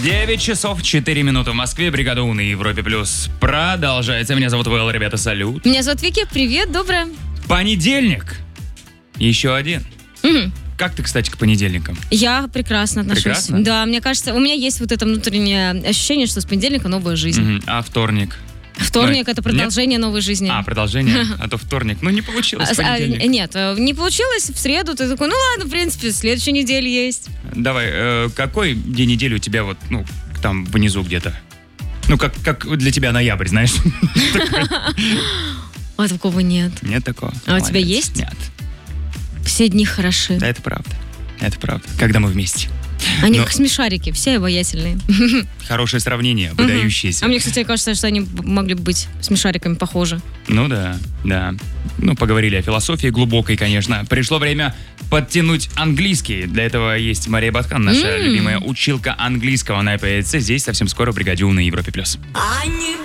9 часов 4 минуты в Москве. Бригада У на Европе Плюс продолжается. Меня зовут Вэл, ребята, салют. Меня зовут Вики, привет, доброе. Понедельник. Еще один. Мгм. Как ты, кстати, к понедельникам? Я прекрасно отношусь. Прекрасно? Да, мне кажется, у меня есть вот это внутреннее ощущение, что с понедельника новая жизнь. Мгм. А вторник? Вторник Ну, это продолжение новой жизни. Продолжение? А то вторник. Ну, не получилось в понедельник. Нет, не получилось в среду. Ты такой, ну ладно, в принципе, следующей неделе есть. Давай, какой день недели у тебя вот, ну, там внизу где-то? Ну, как для тебя ноябрь, знаешь? А такого нет. Нет такого? А у тебя Молодец. есть? Нет. Все дни хороши. Да, это правда. Это правда. Когда мы вместе. Они Но- как смешарики, все обаятельные. Хорошее сравнение, выдающееся. А мне, кстати, кажется, что они могли бы быть смешариками похожи. Ну да, да. Ну, поговорили о философии глубокой, конечно. Пришло время подтянуть английский. Для этого есть Мария Батхан, наша любимая училка английского. Она появится здесь совсем скоро в бригаде У на Европе+.